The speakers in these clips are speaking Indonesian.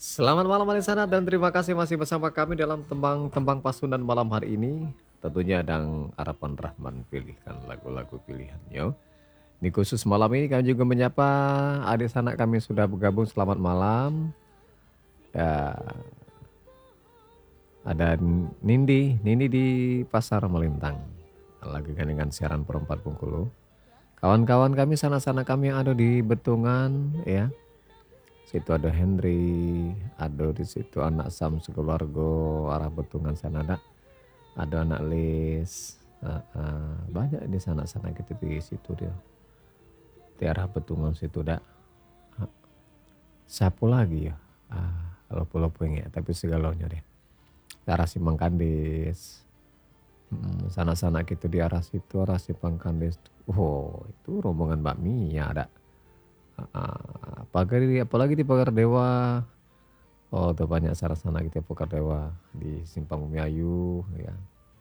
Selamat malam Alisana dan terima kasih masih bersama kami dalam tembang-tembang Pasundan malam hari ini. Tentunya dan harapan Rahman pilihkan lagu-lagu pilihannya. Di khusus malam ini kami juga menyapa adik sanak kami sudah bergabung. Selamat malam. Ya, ada Nindi di Pasar Melintang. Lagi kan dengan siaran perempat Bengkulu. Kawan-kawan kami sana-sana kami yang ada di Betungan ya. Situ ada Henry, ada di situ anak Sam sekeluarga arah Betungan sana ada anak Lis, banyak di sana-sana gitu di situ dia, di arah Betungan situ dak. Siapa lagi ya? Kalau pulau ya, tapi segalanya deh. Di arah Simpang Kandis, sana-sana gitu di arah situ, arah Simpang Kandis. Oh, itu rombongan bakmi ya ada. Apalagi di Pagar Dewa. Oh, tuh banyak sana-sana gitu ya, Pagar Dewa di Simpang Bumi Ayu ya.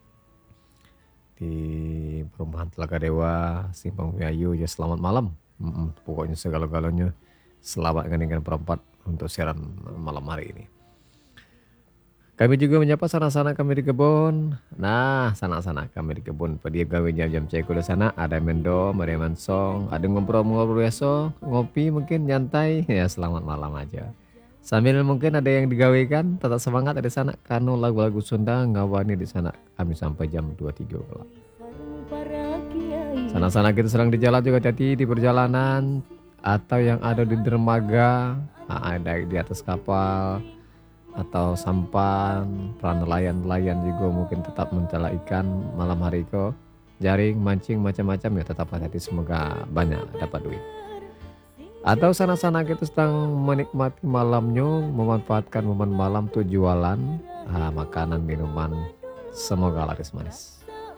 Di perumahan Telaga Dewa, Simpang Bumi Ayu ya selamat malam. Pokoknya segala-galanya selamat dengan perempat untuk siaran malam hari ini. Kami juga menyapa sana-sana kami di kebun. Nah, sana-sana kami di kebun. Dia gawe jam-jam cek di sana. Ada mendo, ada mansong, ada ngobrol-ngobrol besok, ngopi mungkin nyantai. Ya selamat malam aja. Sambil mungkin ada yang digawekan, tetap semangat di sana. Karena lagu-lagu Sunda ngawani di sana. Kami sampai jam 23 kelak. Sana-sana kita sedang di jalan juga jadi di perjalanan atau yang ada di dermaga, ada di atas kapal atau sampan, para nelayan-nelayan juga mungkin tetap mencela ikan malam hari ke jaring, mancing macam-macam ya tetap hati-hati semoga banyak dapat duit. Atau sana-sana kita sedang menikmati malamnya, memanfaatkan momen malam tuh jualan makanan minuman semoga laris manis.